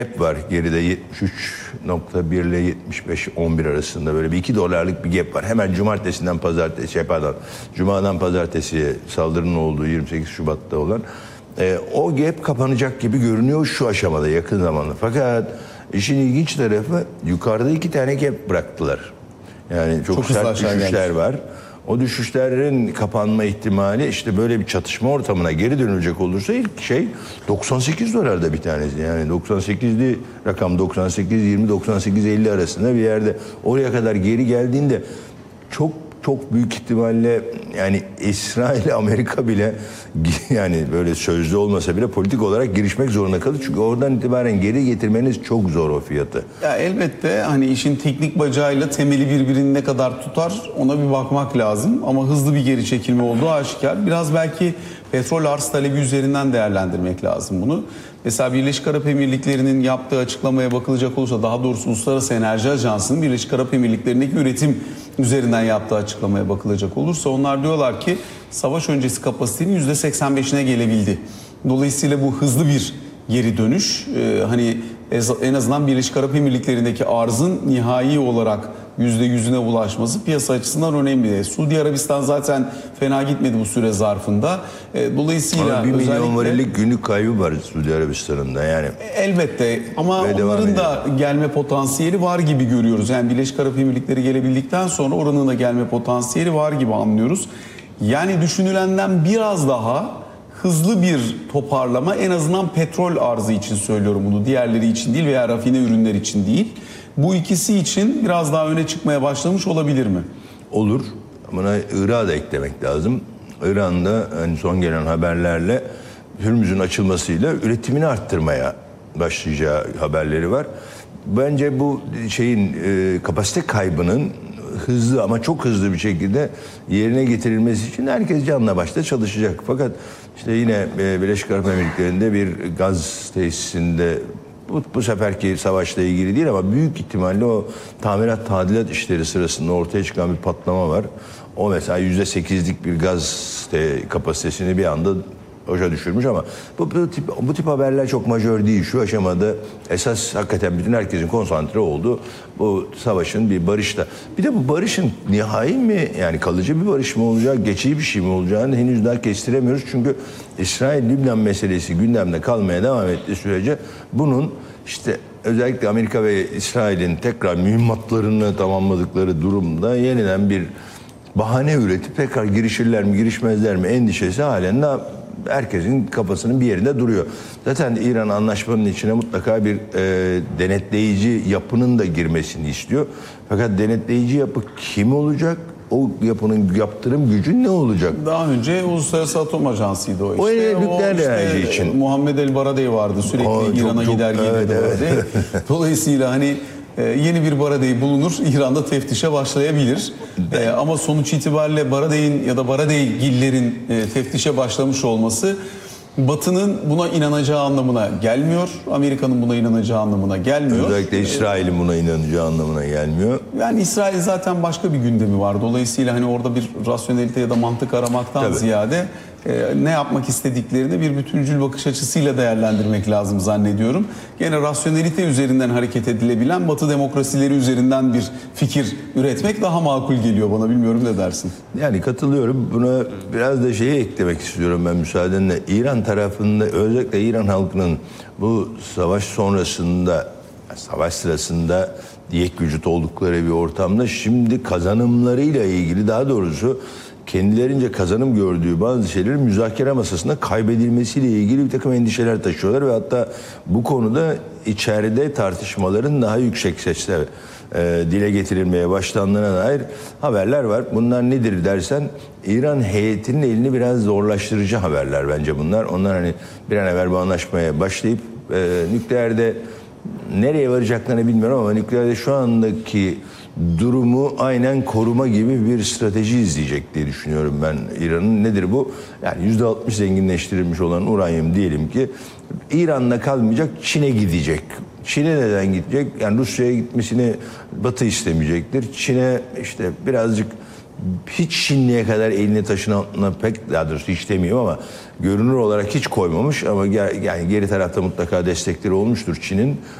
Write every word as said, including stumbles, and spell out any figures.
gap var geride, yetmiş üç nokta bir ile yetmiş beş nokta on bir arasında böyle bir iki dolarlık bir gap var. Hemen cumartesinden pazartesi, şey pardon, cumadan pazartesiye saldırının olduğu yirmi sekiz Şubat'ta olan e, o gap kapanacak gibi görünüyor şu aşamada, yakın zamanda. Fakat işin ilginç tarafı, yukarıda iki tane gap bıraktılar. Yani çok, çok sert düşüşler gelmiş. var. O düşüşlerin kapanma ihtimali, işte böyle bir çatışma ortamına geri dönülecek olursa ilk şey doksan sekiz dolarda bir tanesi. Yani doksan sekizli rakam, doksan sekiz yirmi doksan sekiz elli arasında bir yerde, oraya kadar geri geldiğinde çok çok büyük ihtimalle yani İsrail, Amerika bile yani böyle sözlü olmasa bile politik olarak girişmek zorunda kalır. Çünkü oradan itibaren geri getirmeniz çok zor o fiyatı. Ya elbette hani işin teknik bacağıyla temeli birbirini ne kadar tutar ona bir bakmak lazım. Ama hızlı bir geri çekilme olduğu aşikar. Biraz belki petrol arz talebi üzerinden değerlendirmek lazım bunu. Mesela Birleşik Arap Emirlikleri'nin yaptığı açıklamaya bakılacak olursa, daha doğrusu Uluslararası Enerji Ajansı'nın Birleşik Arap Emirlikleri'ndeki üretim üzerinden yaptığı açıklamaya bakılacak olursa, onlar diyorlar ki savaş öncesi kapasitenin yüzde seksen beşine gelebildi. Dolayısıyla bu hızlı bir geri dönüş. Ee, hani en azından Birleşik Arap Emirlikleri'ndeki arzın nihai olarak yüzde yüzüne ulaşması piyasa açısından önemli. Suudi Arabistan zaten fena gitmedi bu süre zarfında. Dolayısıyla ama bir milyon özellikle varillik günlük kaybı var Suudi Arabistan'ın da yani. Elbette ama ve onların da gelme potansiyeli var gibi görüyoruz. Yani Birleşik Arap Emirlikleri gelebildikten sonra oranın da gelme potansiyeli var gibi anlıyoruz. Yani düşünülenden biraz daha hızlı bir toparlama, en azından petrol arzı için söylüyorum bunu. Diğerleri için değil veya rafine ürünler için değil. Bu ikisi için biraz daha öne çıkmaya başlamış olabilir mi? Olur. Buna Irak'ı da eklemek lazım. İran'da hani son gelen haberlerle Hürmüz'ün açılmasıyla üretimini arttırmaya başlayacağı haberleri var. Bence bu şeyin e, kapasite kaybının hızlı ama çok hızlı bir şekilde yerine getirilmesi için herkes canla başla çalışacak. Fakat işte yine e, Birleşik Arap Emirlikleri'nde bir gaz tesisinde, Bu, bu seferki savaşla ilgili değil ama büyük ihtimalle o tamirat tadilat işleri sırasında ortaya çıkan bir patlama var. O mesela yüzde sekizlik bir gaz kapasitesini bir anda boşa düşürmüş ama bu, bu, tip, bu tip haberler çok majör değil. Şu aşamada esas hakikaten bütün herkesin konsantre olduğu bu savaşın bir barışta. Bir de bu barışın nihai mi, yani kalıcı bir barış mı olacak, geçici bir şey mi olacağını henüz daha kestiremiyoruz. Çünkü İsrail-Lübnan meselesi gündemde kalmaya devam ettiği sürece bunun işte özellikle Amerika ve İsrail'in tekrar mühimmatlarını tamamladıkları durumda yeniden bir bahane üretip tekrar girişirler mi girişmezler mi endişesi halen daha herkesin kafasının bir yerinde duruyor. Zaten İran anlaşmanın içine mutlaka bir e, denetleyici yapının da girmesini istiyor. Fakat denetleyici yapı kim olacak? O yapının yaptırım gücü ne olacak? Daha önce Uluslararası Atom Ajansı'ydı o işte. O nükleer işte, enerji için. Muhammed El Baradei vardı, sürekli İran'a gider gelirdi. Evet, evet. Dolayısıyla hani yeni bir Baradei bulunur, İran'da teftişe başlayabilir. Ee, ama sonuç itibariyle Baradei'nin ya da Baradeigillerin e, teftişe başlamış olması Batı'nın buna inanacağı anlamına gelmiyor. Amerika'nın buna inanacağı anlamına gelmiyor. Özellikle İsrail'in buna inanacağı anlamına gelmiyor. Yani İsrail zaten başka bir gündemi var. Dolayısıyla hani orada bir rasyonelite ya da mantık aramaktan Tabii. ziyade e, ne yapmak istediklerini bir bütüncül bakış açısıyla değerlendirmek lazım zannediyorum. Gene rasyonelite üzerinden hareket edilebilen Batı demokrasileri üzerinden bir fikir üretmek daha makul geliyor bana. Bilmiyorum ne dersin? Yani katılıyorum. Buna biraz da şeyi eklemek istiyorum ben müsaadenle. İran tarafında, özellikle İran halkının bu savaş sonrasında, savaş sırasında diyek vücut oldukları bir ortamda şimdi kazanımlarıyla ilgili, daha doğrusu kendilerince kazanım gördüğü bazı şeylerin müzakere masasında kaybedilmesiyle ilgili bir takım endişeler taşıyorlar ve hatta bu konuda içeride tartışmaların daha yüksek sesle e, dile getirilmeye başlandığına dair haberler var. Bunlar nedir dersen, İran heyetinin elini biraz zorlaştırıcı haberler bence bunlar. Onlar hani bir an evvel bu anlaşmaya başlayıp e, nükleerde nereye varacaklarını bilmiyorum ama nükleerde şu andaki durumu aynen koruma gibi bir strateji izleyecek diye düşünüyorum ben İran'ın. Nedir bu? Yani yüzde altmış zenginleştirilmiş olan uranyum diyelim ki İran'da kalmayacak, Çin'e gidecek. Çin'e neden gidecek? Yani Rusya'ya gitmesini Batı istemeyecektir. Çin'e işte birazcık hiç şimdiye kadar elini taşın altına pek, daha doğrusu hiç demiyorum ama görünür olarak hiç koymamış ama ger- yani geri tarafta mutlaka destekleri olmuştur Çin'in.